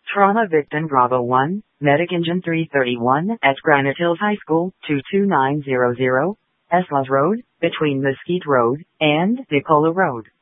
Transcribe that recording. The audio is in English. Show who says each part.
Speaker 1: Trauma victim Bravo 1, Medic Engine 331 at Granite Hills High School, 22900, Eslas Road, between Mesquite Road and Nicola Road.